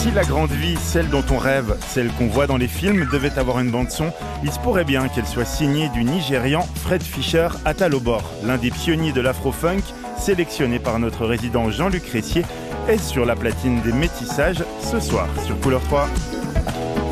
Si la grande vie, celle dont on rêve, celle qu'on voit dans les films, devait avoir une bande-son, il se pourrait bien qu'elle soit signée du Nigérian Fred Fisher Atalobor, l'un des pionniers de l'afro-funk, sélectionné par notre résident Jean-Luc Ressier, est sur la platine des métissages ce soir sur Couleur 3.